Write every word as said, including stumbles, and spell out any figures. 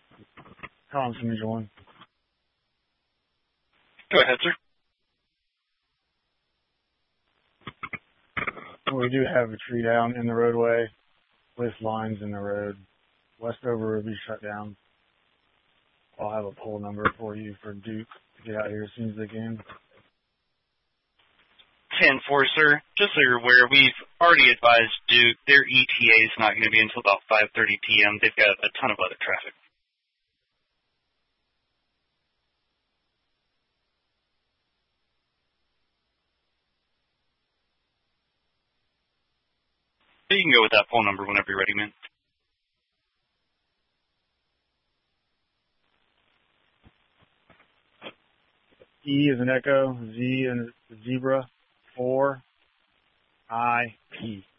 Collins from Major One. Go ahead, sir. We do have a tree down in the roadway with lines in the road. Westover will be shut down. I'll have a poll number for you for Duke to get out here as soon as they can. ten four, sir. Just so you're aware, we've already advised Duke their E T A is not going to be until about five thirty p.m. They've got a ton of other traffic. So you can go with that phone number whenever you're ready, man. E is an echo, Z and zebra, four, I, P.